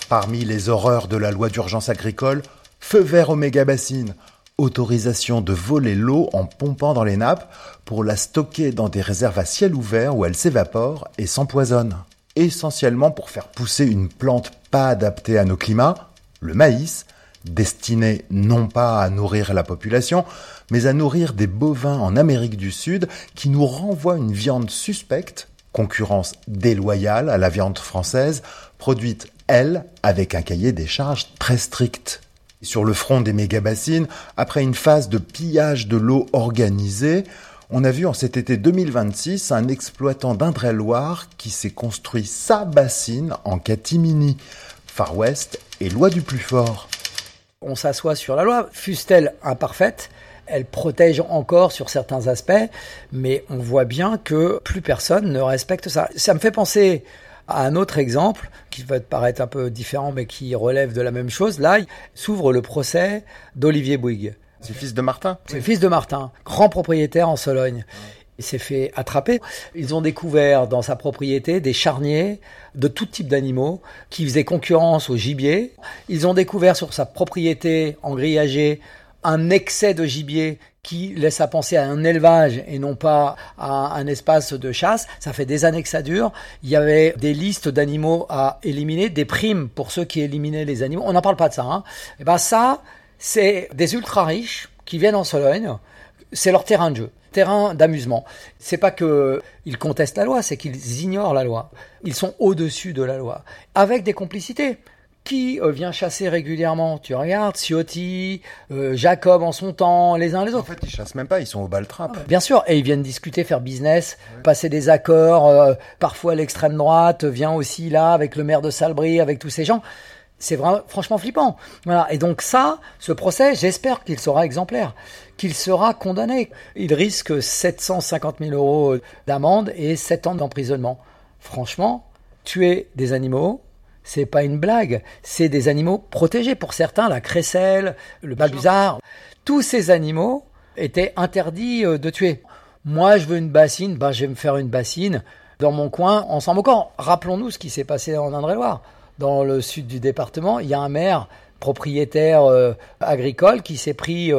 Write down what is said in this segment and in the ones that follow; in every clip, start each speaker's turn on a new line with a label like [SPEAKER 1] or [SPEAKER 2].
[SPEAKER 1] Parmi les horreurs de la loi d'urgence agricole, feu vert aux méga-bassines, autorisation de voler l'eau en pompant dans les nappes pour la stocker dans des réserves à ciel ouvert où elle s'évapore et s'empoisonne. Essentiellement pour faire pousser une plante pas adaptée à nos climats, le maïs, destiné non pas à nourrir la population, mais à nourrir des bovins en Amérique du Sud qui nous renvoient une viande suspecte, concurrence déloyale à la viande française, produite, elle, avec un cahier des charges très strict. Sur le front des méga-bassines, après une phase de pillage de l'eau organisée, on a vu en cet été 2026 un exploitant d'Indre-et-Loire qui s'est construit sa bassine en catimini. Far West et loi du plus fort.
[SPEAKER 2] On s'assoit sur la loi, fût-elle imparfaite, elle protège encore sur certains aspects, mais on voit bien que plus personne ne respecte ça. Ça me fait penser à un autre exemple, qui va te paraître un peu différent, mais qui relève de la même chose. Là, s'ouvre le procès d'Olivier Bouygues.
[SPEAKER 1] C'est le fils de Martin.
[SPEAKER 2] C'est le fils de Martin, grand propriétaire en Sologne. Il s'est fait attraper. Ils ont découvert dans sa propriété des charniers de tout type d'animaux qui faisaient concurrence au gibier. Ils ont découvert sur sa propriété engrillagée un excès de gibier qui laisse à penser à un élevage et non pas à un espace de chasse. Ça fait des années que ça dure. Il y avait des listes d'animaux à éliminer, des primes pour ceux qui éliminaient les animaux. On n'en parle pas de ça, hein. Et ben ça, c'est des ultra riches qui viennent en Sologne. C'est leur terrain de jeu, terrain d'amusement. C'est pas que ils contestent la loi, c'est qu'ils ignorent la loi. Ils sont au-dessus de la loi, avec des complicités. Qui vient chasser régulièrement? Tu regardes, Ciotti, Jacob en son temps, les uns les autres.
[SPEAKER 1] En fait, ils chassent même pas, ils sont au baltrap.
[SPEAKER 2] Bien sûr, et ils viennent discuter, faire business, passer des accords. Parfois, l'extrême droite vient aussi là, avec le maire de Salbris, avec tous ces gens. C'est vraiment, franchement flippant. Voilà. Et donc ça, ce procès, j'espère qu'il sera exemplaire, qu'il sera condamné. Il risque 750 000 euros d'amende et 7 ans d'emprisonnement. Franchement, tuer des animaux, c'est pas une blague. C'est des animaux protégés. Pour certains, la crécelle, le balbuzard, tous ces animaux étaient interdits de tuer. Moi, je veux une bassine, je vais me faire une bassine dans mon coin, en s'en moquant. Rappelons-nous ce qui s'est passé en Indre-et-Loire. Dans le sud du département, il y a un maire propriétaire agricole qui s'est pris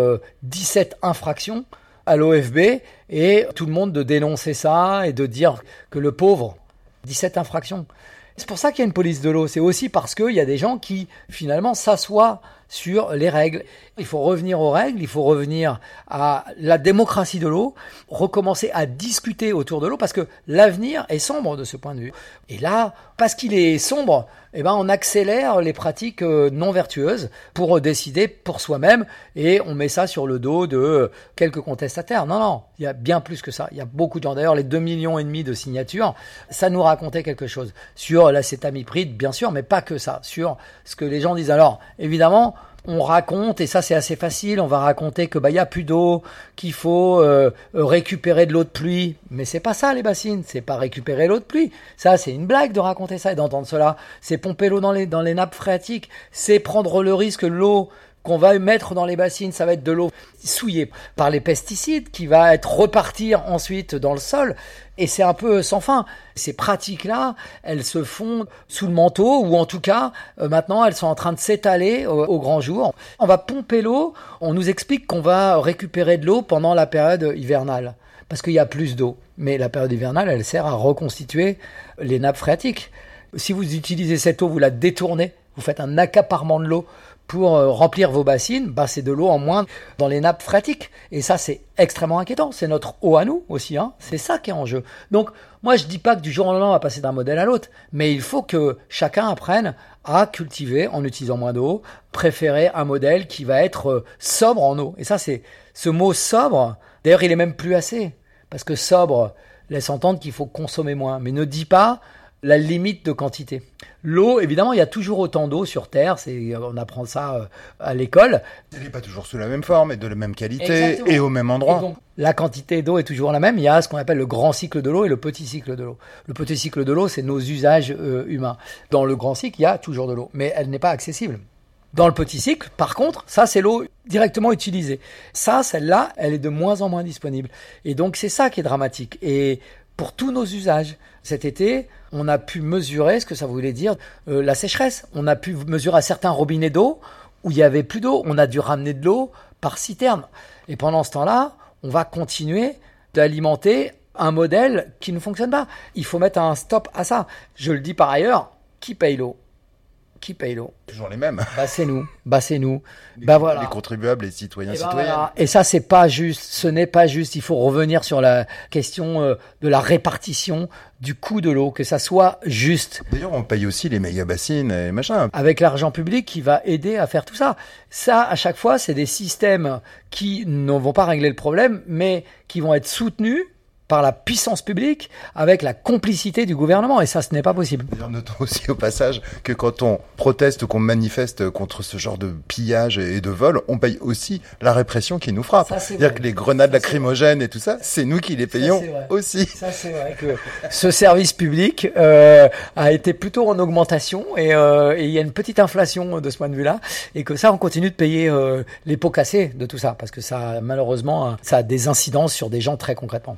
[SPEAKER 2] 17 infractions à l'OFB et tout le monde de dénoncer ça et de dire que le pauvre, 17 infractions. C'est pour ça qu'il y a une police de l'eau. C'est aussi parce qu'il y a des gens qui, finalement, s'assoient sur les règles. Il faut revenir aux règles, il faut revenir à la démocratie de l'eau, recommencer à discuter autour de l'eau, parce que l'avenir est sombre de ce point de vue. Et là, parce qu'il est sombre, on accélère les pratiques non vertueuses pour décider pour soi-même, et on met ça sur le dos de quelques contestataires. Non, il y a bien plus que ça. Il y a beaucoup de gens. D'ailleurs, les 2,5 millions de signatures, ça nous racontait quelque chose. Sur l'acétamipride, bien sûr, mais pas que ça. Sur ce que les gens disent. Alors, évidemment, on raconte, et ça c'est assez facile, on va raconter que y a plus d'eau, qu'il faut récupérer de l'eau de pluie. Mais c'est pas ça les bassines, c'est pas récupérer l'eau de pluie. Ça c'est une blague de raconter ça et d'entendre cela. C'est pomper l'eau dans les nappes phréatiques, c'est prendre le risque que l'eau qu'on va mettre dans les bassines, ça va être de l'eau souillée par les pesticides qui va repartir ensuite dans le sol. Et c'est un peu sans fin. Ces pratiques-là, elles se font sous le manteau, ou en tout cas, maintenant, elles sont en train de s'étaler au grand jour. On va pomper l'eau, on nous explique qu'on va récupérer de l'eau pendant la période hivernale, parce qu'il y a plus d'eau. Mais la période hivernale, elle sert à reconstituer les nappes phréatiques. Si vous utilisez cette eau, vous la détournez, vous faites un accaparement de l'eau pour remplir vos bassines, c'est de l'eau en moins dans les nappes phréatiques. Et ça, c'est extrêmement inquiétant. C'est notre eau à nous aussi, hein. C'est ça qui est en jeu. Donc, moi, je dis pas que du jour au lendemain, on va passer d'un modèle à l'autre, mais il faut que chacun apprenne à cultiver, en utilisant moins d'eau, préférer un modèle qui va être sobre en eau. Et ça, c'est ce mot sobre. D'ailleurs, il est même plus assez, parce que sobre laisse entendre qu'il faut consommer moins, mais ne dit pas la limite de quantité. L'eau, évidemment, il y a toujours autant d'eau sur Terre, on apprend ça à l'école.
[SPEAKER 1] Elle n'est pas toujours sous la même forme et de la même qualité. Exactement. Et au même endroit.
[SPEAKER 2] Et donc, la quantité d'eau est toujours la même. Il y a ce qu'on appelle le grand cycle de l'eau et le petit cycle de l'eau. Le petit cycle de l'eau, c'est nos usages humains. Dans le grand cycle, il y a toujours de l'eau, mais elle n'est pas accessible. Dans le petit cycle, par contre, ça, c'est l'eau directement utilisée. Ça, celle-là, elle est de moins en moins disponible. Et donc, c'est ça qui est dramatique. Et pour tous nos usages. Cet été, on a pu mesurer ce que ça voulait dire la sécheresse. On a pu mesurer à certains robinets d'eau où il y avait plus d'eau. On a dû ramener de l'eau par citerne. Et pendant ce temps-là, on va continuer d'alimenter un modèle qui ne fonctionne pas. Il faut mettre un stop à ça. Je le dis par ailleurs, qui paye l'eau ? Qui paye l'eau ?
[SPEAKER 1] Toujours les mêmes.
[SPEAKER 2] C'est nous.
[SPEAKER 1] Les contribuables, les citoyens, citoyennes.
[SPEAKER 2] Voilà. Et ça, c'est pas juste. Ce n'est pas juste. Il faut revenir sur la question de la répartition du coût de l'eau, que ça soit juste.
[SPEAKER 1] D'ailleurs, on paye aussi les méga-bassines et machin.
[SPEAKER 2] Avec l'argent public qui va aider à faire tout ça. Ça, à chaque fois, c'est des systèmes qui ne vont pas régler le problème, mais qui vont être soutenus par la puissance publique avec la complicité du gouvernement. Et ça, ce n'est pas possible.
[SPEAKER 1] D'ailleurs, notons aussi au passage que quand on proteste ou qu'on manifeste contre ce genre de pillage et de vol, on paye aussi la répression qui nous frappe. C'est-à-dire que les grenades lacrymogènes et tout ça, c'est nous qui les payons aussi.
[SPEAKER 2] Ça, c'est vrai que ce service public a été plutôt en augmentation et il y a une petite inflation de ce point de vue-là et que ça, on continue de payer les pots cassés de tout ça parce que ça, malheureusement, ça a des incidences sur des gens très concrètement.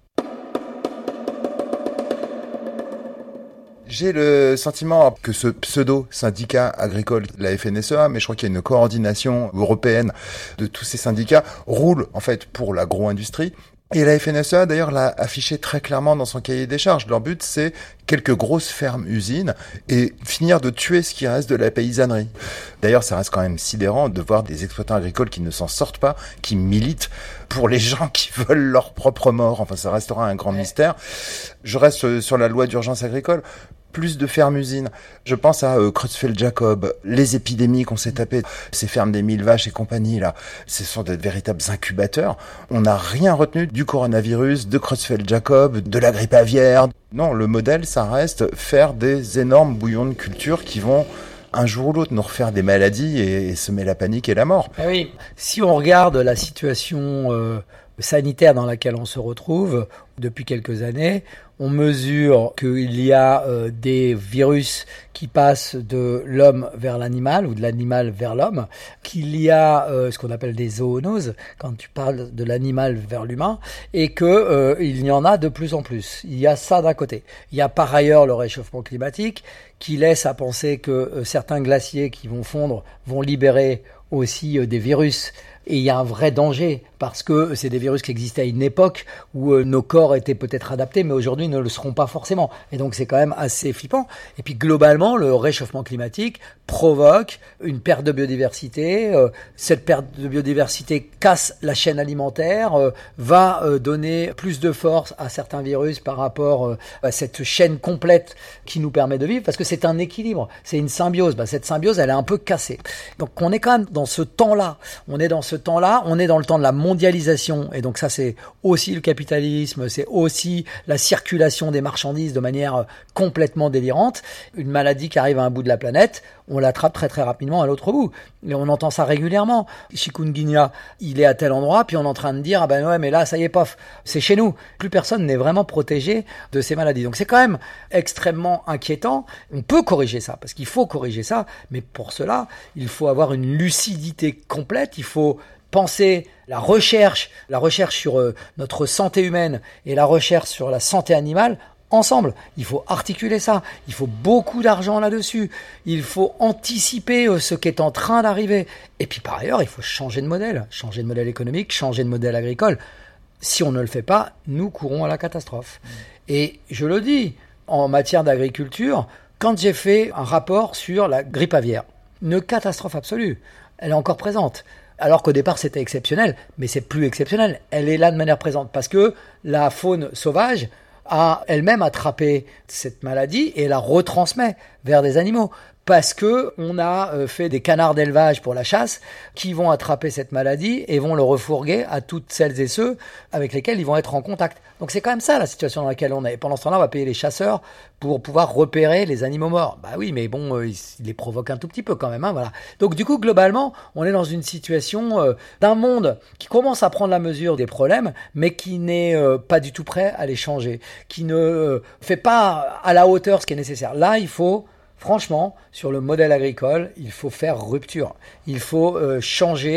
[SPEAKER 1] J'ai le sentiment que ce pseudo-syndicat agricole, la FNSEA, mais je crois qu'il y a une coordination européenne de tous ces syndicats, roule en fait pour l'agro-industrie. Et la FNSEA, d'ailleurs, l'a affiché très clairement dans son cahier des charges. Leur but, c'est quelques grosses fermes-usines et finir de tuer ce qui reste de la paysannerie. D'ailleurs, ça reste quand même sidérant de voir des exploitants agricoles qui ne s'en sortent pas, qui militent pour les gens qui veulent leur propre mort. Enfin, ça restera un grand mystère. Je reste sur la loi d'urgence agricole. Plus de fermes-usines. Je pense à Creutzfeldt-Jacob, les épidémies qu'on s'est tapées, ces fermes des 1000 vaches et compagnie, là. Ce sont de véritables incubateurs. On n'a rien retenu du coronavirus, de Creutzfeldt-Jacob, de la grippe aviaire. Non, le modèle, ça reste faire des énormes bouillons de culture qui vont un jour ou l'autre nous refaire des maladies et semer la panique et la mort.
[SPEAKER 2] Oui, si on regarde la situation sanitaire dans laquelle on se retrouve depuis quelques années, on mesure qu'il y a des virus qui passent de l'homme vers l'animal ou de l'animal vers l'homme, qu'il y a ce qu'on appelle des zoonoses quand tu parles de l'animal vers l'humain, et que il y en a de plus en plus. Il y a ça d'un côté. Il y a par ailleurs le réchauffement climatique qui laisse à penser que certains glaciers qui vont fondre vont libérer aussi des virus. Et il y a un vrai danger parce que c'est des virus qui existaient à une époque où nos corps étaient peut-être adaptés, mais aujourd'hui ne le seront pas forcément. Et donc c'est quand même assez flippant. Et puis globalement, le réchauffement climatique provoque une perte de biodiversité. Cette perte de biodiversité casse la chaîne alimentaire, va donner plus de force à certains virus par rapport à cette chaîne complète qui nous permet de vivre, parce que c'est un équilibre, c'est une symbiose. Cette symbiose, elle est un peu cassée. Donc on est quand même dans ce temps-là. On est dans le temps de la mondialisation, et donc ça c'est aussi le capitalisme, c'est aussi la circulation des marchandises de manière complètement délirante. Une maladie qui arrive à un bout de la planète, on l'attrape très très rapidement à l'autre bout. Et on entend ça régulièrement. Chikungunya, il est à tel endroit, puis on est en train de dire, ah ben ouais, mais là, ça y est, pof, c'est chez nous. Plus personne n'est vraiment protégé de ces maladies. Donc c'est quand même extrêmement inquiétant. On peut corriger ça, parce qu'il faut corriger ça, mais pour cela, il faut avoir une lucidité complète, il faut penser la recherche sur notre santé humaine et la recherche sur la santé animale ensemble. Il faut articuler ça. Il faut beaucoup d'argent là-dessus. Il faut anticiper ce qui est en train d'arriver. Et puis par ailleurs, il faut changer de modèle économique, changer de modèle agricole. Si on ne le fait pas, nous courons à la catastrophe. Et je le dis, en matière d'agriculture, quand j'ai fait un rapport sur la grippe aviaire, une catastrophe absolue, elle est encore présente. Alors qu'au départ, c'était exceptionnel, mais c'est plus exceptionnel. Elle est là de manière présente parce que la faune sauvage a elle-même attrapé cette maladie et la retransmet vers des animaux. Parce que on a fait des canards d'élevage pour la chasse qui vont attraper cette maladie et vont le refourguer à toutes celles et ceux avec lesquels ils vont être en contact. Donc c'est quand même ça la situation dans laquelle on est. Et pendant ce temps-là, on va payer les chasseurs pour pouvoir repérer les animaux morts. Bah oui, mais bon, ils les provoquent un tout petit peu quand même. Voilà. Donc du coup, globalement, on est dans une situation d'un monde qui commence à prendre la mesure des problèmes, mais qui n'est pas du tout prêt à les changer, qui ne fait pas à la hauteur ce qui est nécessaire. Là, il faut... Franchement, sur le modèle agricole, il faut faire rupture. Il faut changer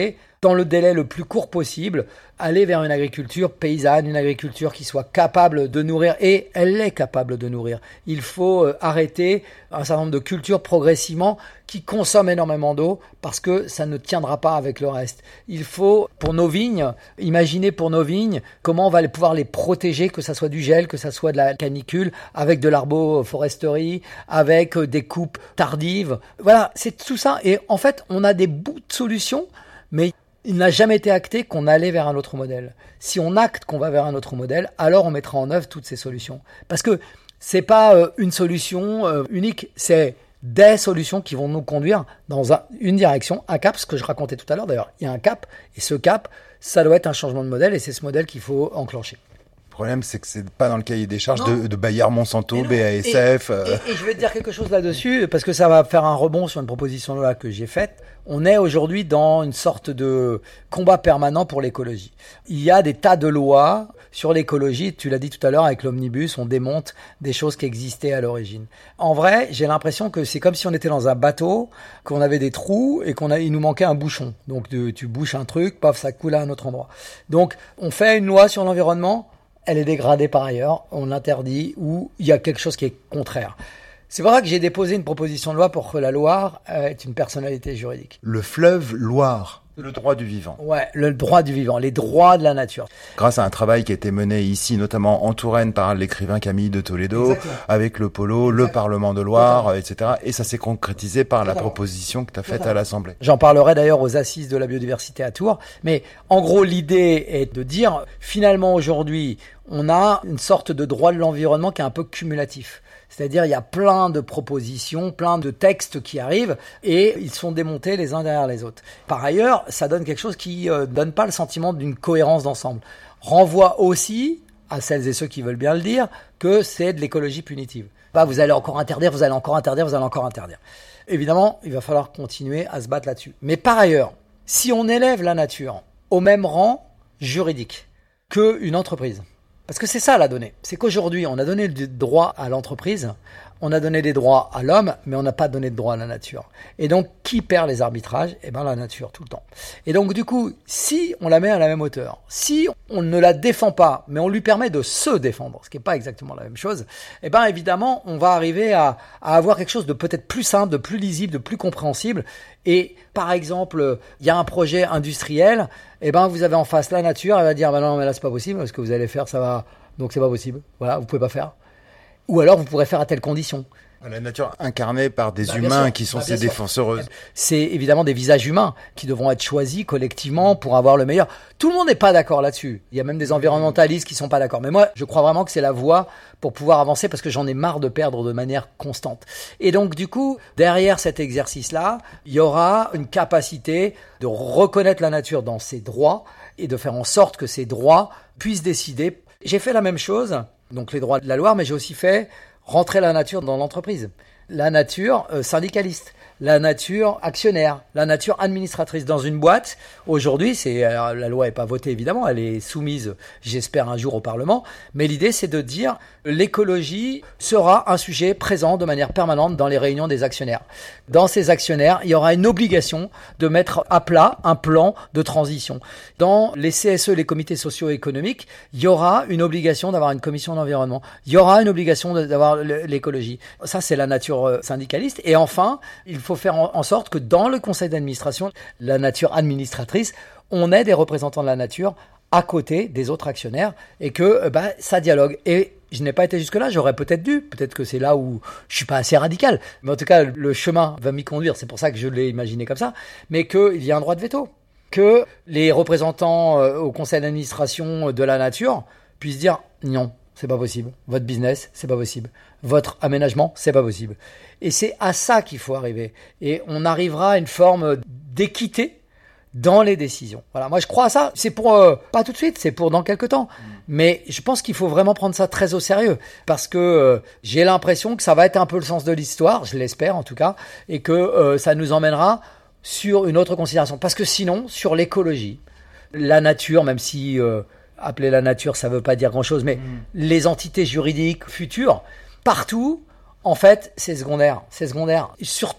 [SPEAKER 2] dans le délai le plus court possible, aller vers une agriculture paysanne, une agriculture qui soit capable de nourrir, et elle est capable de nourrir. Il faut arrêter un certain nombre de cultures progressivement qui consomment énormément d'eau parce que ça ne tiendra pas avec le reste. Il faut, pour nos vignes, imaginer pour nos vignes comment on va pouvoir les protéger, que ça soit du gel, que ça soit de la canicule, avec de l'arboforesterie, avec des coupes tardives. Voilà, c'est tout ça. Et en fait, on a des bouts de solutions, mais il n'a jamais été acté qu'on allait vers un autre modèle. Si on acte qu'on va vers un autre modèle, alors on mettra en œuvre toutes ces solutions. Parce que c'est pas une solution unique, c'est des solutions qui vont nous conduire dans une direction, un cap, ce que je racontais tout à l'heure d'ailleurs. Il y a un cap, et ce cap, ça doit être un changement de modèle, et c'est ce modèle qu'il faut enclencher.
[SPEAKER 1] Le problème, c'est que c'est pas dans le cahier des charges de Bayer, Monsanto, BASF.
[SPEAKER 2] Et je vais te dire quelque chose là-dessus, parce que ça va faire un rebond sur une proposition de loi que j'ai faite. On est aujourd'hui dans une sorte de combat permanent pour l'écologie. Il y a des tas de lois sur l'écologie. Tu l'as dit tout à l'heure avec l'omnibus, on démonte des choses qui existaient à l'origine. En vrai, j'ai l'impression que c'est comme si on était dans un bateau, qu'on avait des trous et il nous manquait un bouchon. Donc tu bouches un truc, paf, ça coule à un autre endroit. Donc on fait une loi sur l'environnement, elle est dégradée par ailleurs, on l'interdit ou il y a quelque chose qui est contraire. C'est pour ça que j'ai déposé une proposition de loi pour que la Loire ait une personnalité juridique.
[SPEAKER 1] Le fleuve Loire, le droit du vivant.
[SPEAKER 2] Ouais, le droit du vivant, les droits de la nature.
[SPEAKER 1] Grâce à un travail qui a été mené ici, notamment en Touraine, par l'écrivain Camille de Toledo, Exactement. Avec le Polo, le Parlement de Loire, etc. Et ça s'est concrétisé par la proposition que tu as faite à l'Assemblée.
[SPEAKER 2] J'en parlerai d'ailleurs aux assises de la biodiversité à Tours. Mais en gros, l'idée est de dire, finalement aujourd'hui, on a une sorte de droit de l'environnement qui est un peu cumulatif. C'est-à-dire, il y a plein de propositions, plein de textes qui arrivent et ils sont démontés les uns derrière les autres. Par ailleurs, ça donne quelque chose qui donne pas le sentiment d'une cohérence d'ensemble. Renvoie aussi, à celles et ceux qui veulent bien le dire, que c'est de l'écologie punitive. Bah, vous allez encore interdire, vous allez encore interdire, vous allez encore interdire. Évidemment, il va falloir continuer à se battre là-dessus. Mais par ailleurs, si on élève la nature au même rang juridique qu'une entreprise, parce que c'est ça la donnée. C'est qu'aujourd'hui, on a donné le droit à l'entreprise, on a donné des droits à l'homme, mais on n'a pas donné de droit à la nature. Et donc, qui perd les arbitrages ? Eh bien, la nature, tout le temps. Et donc, du coup, si on la met à la même hauteur, si on ne la défend pas, mais on lui permet de se défendre, ce qui n'est pas exactement la même chose, eh bien, évidemment, on va arriver à avoir quelque chose de peut-être plus simple, de plus lisible, de plus compréhensible. Et par exemple, il y a un projet industriel, et ben vous avez en face la nature, elle va dire non mais là c'est pas possible, ce que vous allez faire ça va, donc c'est pas possible, voilà, vous pouvez pas faire. Ou alors vous pourrez faire à telle condition.
[SPEAKER 1] La nature incarnée par des humains qui sont ses défenseuses.
[SPEAKER 2] C'est évidemment des visages humains qui devront être choisis collectivement pour avoir le meilleur. Tout le monde n'est pas d'accord là-dessus. Il y a même des environnementalistes qui sont pas d'accord. Mais moi, je crois vraiment que c'est la voie pour pouvoir avancer parce que j'en ai marre de perdre de manière constante. Et donc, du coup, derrière cet exercice-là, il y aura une capacité de reconnaître la nature dans ses droits et de faire en sorte que ces droits puissent décider. J'ai fait la même chose, donc les droits de la Loire, mais j'ai aussi fait rentrer la nature dans l'entreprise. La nature syndicaliste, la nature actionnaire, la nature administratrice dans une boîte. Aujourd'hui, la loi n'est pas votée évidemment, elle est soumise, j'espère, un jour au Parlement. Mais l'idée, c'est de dire l'écologie sera un sujet présent de manière permanente dans les réunions des actionnaires. Dans ces actionnaires, il y aura une obligation de mettre à plat un plan de transition. Dans les CSE, les comités socio-économiques, il y aura une obligation d'avoir une commission d'environnement. Il y aura une obligation d'avoir l'écologie. Ça, c'est la nature syndicaliste. Et enfin, il faut faire en sorte que dans le conseil d'administration, la nature administratrice, on ait des représentants de la nature à côté des autres actionnaires et que ça dialogue. Et je n'ai pas été jusque-là, j'aurais peut-être que c'est là où je suis pas assez radical. Mais en tout cas, le chemin va m'y conduire, c'est pour ça que je l'ai imaginé comme ça. Mais qu'il y a un droit de veto. Que les représentants au conseil d'administration de la nature puissent dire non, c'est pas possible. Votre business, c'est pas possible. Votre aménagement, c'est pas possible. Et c'est à ça qu'il faut arriver. Et on arrivera à une forme d'équité dans les décisions. Voilà, moi je crois à ça. C'est pour pas tout de suite, c'est pour dans quelques temps. Mais je pense qu'il faut vraiment prendre ça très au sérieux parce que j'ai l'impression que ça va être un peu le sens de l'histoire, je l'espère en tout cas, et que ça nous emmènera sur une autre considération. Parce que sinon, sur l'écologie, la nature, même si appeler la nature, ça veut pas dire grand-chose, mais les entités juridiques futures, partout, en fait, c'est secondaire. C'est secondaire. Et surtout,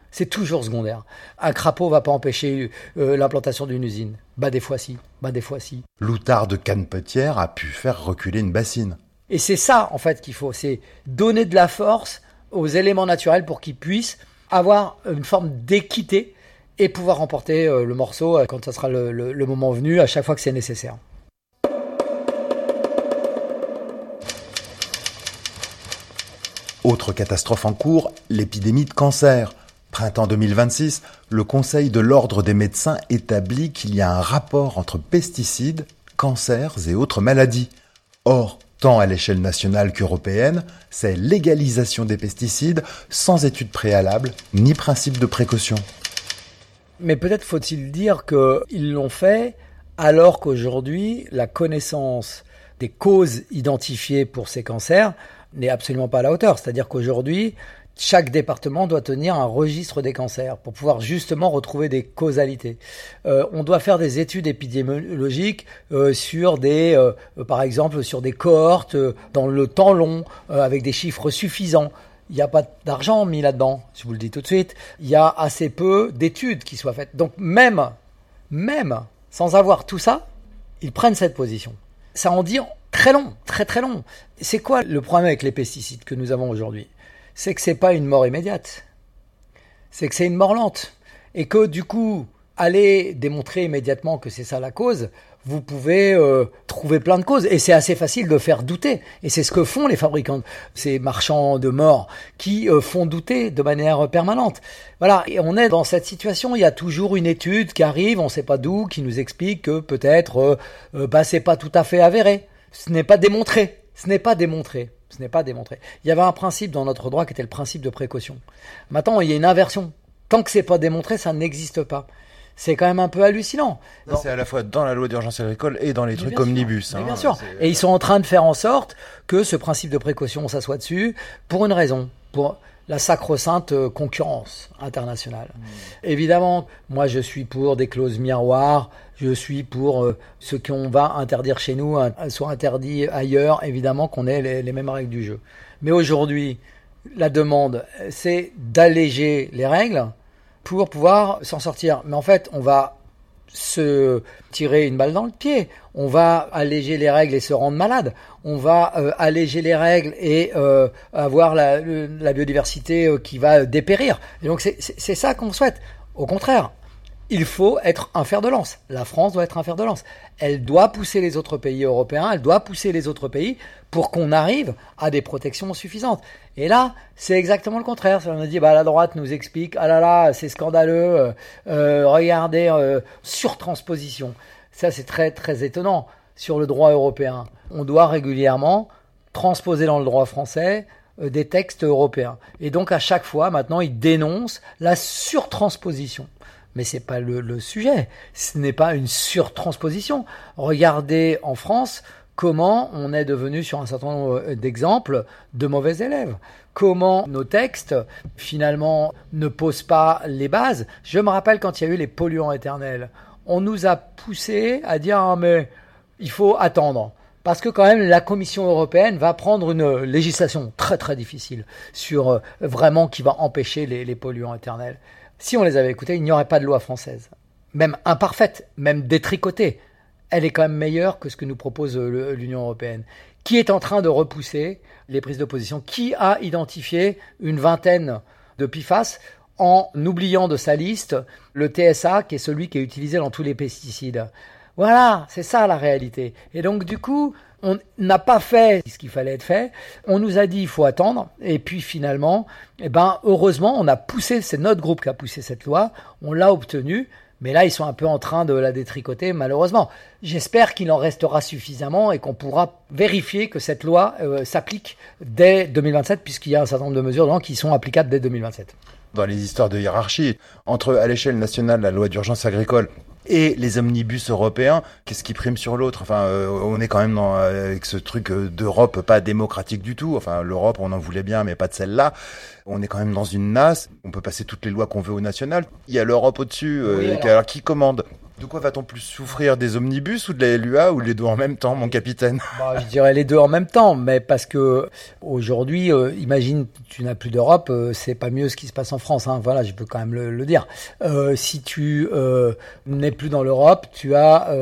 [SPEAKER 2] C'est toujours secondaire. Un crapaud va pas empêcher l'implantation d'une usine. Des fois si.
[SPEAKER 1] L'outard de Cannepetière a pu faire reculer une bassine.
[SPEAKER 2] Et c'est ça, en fait, qu'il faut. C'est donner de la force aux éléments naturels pour qu'ils puissent avoir une forme d'équité et pouvoir remporter le morceau quand ça sera le moment venu, à chaque fois que c'est nécessaire.
[SPEAKER 1] Autre catastrophe en cours, l'épidémie de cancer. Printemps 2026, le Conseil de l'Ordre des médecins établit qu'il y a un rapport entre pesticides, cancers et autres maladies. Or, tant à l'échelle nationale qu'européenne, c'est légalisation des pesticides sans étude préalable ni principe de précaution.
[SPEAKER 2] Mais peut-être faut-il dire qu'ils l'ont fait alors qu'aujourd'hui, la connaissance des causes identifiées pour ces cancers n'est absolument pas à la hauteur. C'est-à-dire qu'aujourd'hui, chaque département doit tenir un registre des cancers pour pouvoir justement retrouver des causalités. On doit faire des études épidémiologiques sur par exemple, sur des cohortes dans le temps long, avec des chiffres suffisants. Il n'y a pas d'argent mis là-dedans, je vous le dis tout de suite. Il y a assez peu d'études qui soient faites. Donc même sans avoir tout ça, ils prennent cette position. Ça en dit très long, très très long. C'est quoi le problème avec les pesticides que nous avons aujourd'hui ? C'est que c'est pas une mort immédiate. C'est que c'est une mort lente. Et que du coup, aller démontrer immédiatement que c'est ça la cause, vous pouvez trouver plein de causes. Et c'est assez facile de faire douter. Et c'est ce que font les fabricants, ces marchands de mort, qui font douter de manière permanente. Voilà, et on est dans cette situation. Il y a toujours une étude qui arrive, on ne sait pas d'où, qui nous explique que peut-être c'est pas tout à fait avéré. Ce n'est pas démontré. Il y avait un principe dans notre droit qui était le principe de précaution. Maintenant, il y a une inversion. Tant que c'est pas démontré, ça n'existe pas. C'est quand même un peu hallucinant.
[SPEAKER 1] C'est à la fois dans la loi d'urgence agricole et dans les trucs omnibus.
[SPEAKER 2] Bien sûr. Et ils sont en train de faire en sorte que ce principe de précaution s'assoie dessus pour une raison, pour la sacro-sainte concurrence internationale. Évidemment, moi je suis pour des clauses miroirs, je suis pour ce qu'on va interdire chez nous soit interdit ailleurs, évidemment qu'on ait les mêmes règles du jeu. Mais aujourd'hui, la demande, c'est d'alléger les règles pour pouvoir s'en sortir. Mais en fait, on va se tirer une balle dans le pied. On va alléger les règles et se rendre malade. On va alléger les règles et avoir la biodiversité qui va dépérir. Et donc c'est ça qu'on souhaite. Au contraire, il faut être un fer de lance. La France doit être un fer de lance. Elle doit pousser les autres pays européens, elle doit pousser les autres pays pour qu'on arrive à des protections suffisantes. Et là, c'est exactement le contraire. On a dit, la droite nous explique, ah là là, c'est scandaleux, regardez, surtransposition. Ça, c'est très très étonnant sur le droit européen. On doit régulièrement transposer dans le droit français des textes européens. Et donc, à chaque fois, maintenant, ils dénoncent la surtransposition. Mais c'est pas le sujet. Ce n'est pas une surtransposition. Regardez en France comment on est devenu sur un certain nombre d'exemples de mauvais élèves. Comment nos textes, finalement, ne posent pas les bases. Je me rappelle quand il y a eu les polluants éternels. On nous a poussé à dire mais il faut attendre. Parce que quand même, la Commission européenne va prendre une législation très très difficile sur vraiment qui va empêcher les polluants éternels. Si on les avait écoutés, il n'y aurait pas de loi française. Même imparfaite, même détricotée. Elle est quand même meilleure que ce que nous propose l'Union européenne. Qui est en train de repousser les prises de position ? Qui a identifié une vingtaine de PFAS en oubliant de sa liste le TSA, qui est celui qui est utilisé dans tous les pesticides ? Voilà, c'est ça la réalité. Et donc du coup, on n'a pas fait ce qu'il fallait être fait. On nous a dit il faut attendre. Et puis finalement, heureusement, on a poussé, c'est notre groupe qui a poussé cette loi. On l'a obtenue. Mais là, ils sont un peu en train de la détricoter, malheureusement. J'espère qu'il en restera suffisamment et qu'on pourra vérifier que cette loi s'applique dès 2027, puisqu'il y a un certain nombre de mesures qui sont applicables dès 2027.
[SPEAKER 1] Dans les histoires de hiérarchie, entre à l'échelle nationale la loi d'urgence agricole et les omnibus européens, qu'est-ce qui prime sur l'autre ? Enfin, on est quand même avec ce truc d'Europe pas démocratique du tout. Enfin, l'Europe, on en voulait bien, mais pas de celle-là. On est quand même dans une nasse. On peut passer toutes les lois qu'on veut au national. Il y a l'Europe au-dessus. Alors, qui commande ? De quoi va-t-on plus souffrir, des omnibus ou de la LUA, ou les deux en même temps, mon capitaine?
[SPEAKER 2] Je dirais les deux en même temps, mais parce que aujourd'hui, imagine, tu n'as plus d'Europe, c'est pas mieux ce qui se passe en France. Hein, voilà, je peux quand même le dire. Si tu n'es plus dans l'Europe, tu as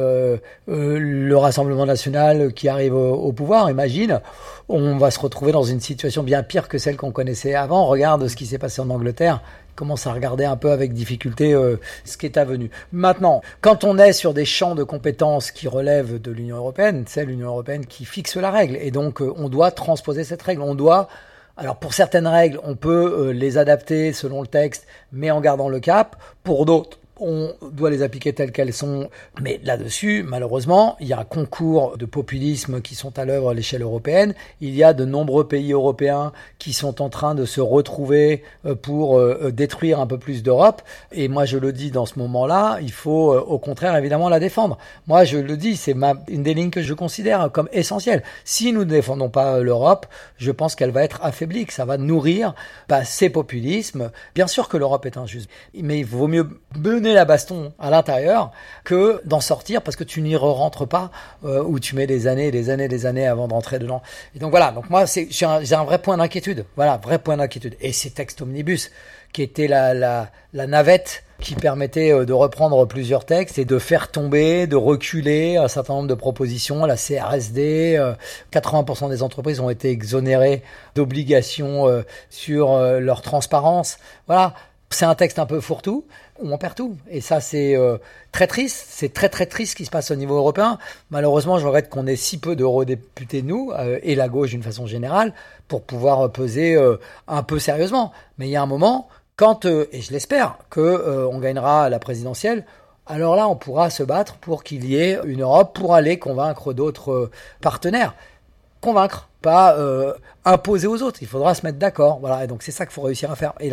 [SPEAKER 2] le Rassemblement national qui arrive au pouvoir. Imagine, on va se retrouver dans une situation bien pire que celle qu'on connaissait avant. Regarde ce qui s'est passé en Angleterre. Commence à regarder un peu avec difficulté ce qui est avenu. Maintenant, quand on est sur des champs de compétences qui relèvent de l'Union européenne, c'est l'Union européenne qui fixe la règle. Et donc, on doit transposer cette règle. Alors pour certaines règles, on peut les adapter selon le texte, mais en gardant le cap. Pour d'autres, on doit les appliquer telles qu'elles sont. Mais là-dessus, malheureusement, il y a un concours de populisme qui sont à l'œuvre à l'échelle européenne. Il y a de nombreux pays européens qui sont en train de se retrouver pour détruire un peu plus d'Europe. Et moi, je le dis dans ce moment-là, il faut au contraire, évidemment, la défendre. Moi, je le dis, c'est une des lignes que je considère comme essentielle. Si nous ne défendons pas l'Europe, je pense qu'elle va être affaiblie, que ça va nourrir ces populismes. Bien sûr que l'Europe est injuste, mais il vaut mieux mener la baston à l'intérieur que d'en sortir parce que tu n'y rentres pas ou tu mets des années avant de rentrer dedans. Et donc voilà, donc moi j'ai un vrai point d'inquiétude. Voilà, vrai point d'inquiétude. Et ces textes omnibus qui étaient la navette qui permettait de reprendre plusieurs textes et de faire tomber, de reculer un certain nombre de propositions. La CRSD, 80% des entreprises ont été exonérées d'obligations sur leur transparence. Voilà. C'est un texte un peu fourre-tout, où on perd tout. Et ça, c'est très triste. C'est très, très triste ce qui se passe au niveau européen. Malheureusement, je regrette qu'on ait si peu d'eurodéputés, nous, et la gauche d'une façon générale, pour pouvoir peser un peu sérieusement. Mais il y a un moment, quand, et je l'espère, on gagnera la présidentielle, alors là, on pourra se battre pour qu'il y ait une Europe pour aller convaincre d'autres partenaires. Convaincre, pas imposer aux autres. Il faudra se mettre d'accord. Voilà. Et donc, c'est ça qu'il faut réussir à faire. Et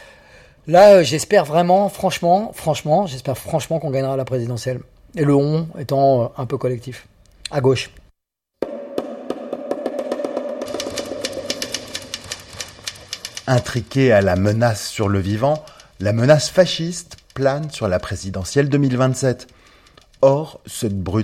[SPEAKER 2] là, j'espère vraiment, franchement, j'espère franchement qu'on gagnera la présidentielle. Et le on étant un peu collectif, à gauche.
[SPEAKER 1] Intriquée à la menace sur le vivant, la menace fasciste plane sur la présidentielle 2027. Or, cette brutale